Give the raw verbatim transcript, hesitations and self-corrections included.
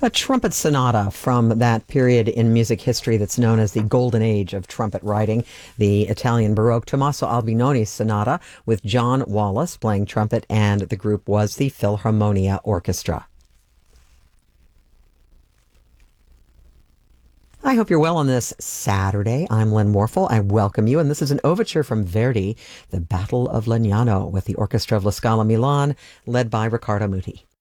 A trumpet sonata from that period in music history that's known as the golden age of trumpet writing, the Italian Baroque Tommaso Albinoni Sonata with John Wallace playing trumpet, and the group was the Philharmonia Orchestra. I hope you're well on this Saturday. I'm Len Warfel. I welcome you, and this is an overture from Verdi, The Battle of Legnano, with the Orchestra of La Scala Milan, led by Riccardo Muti.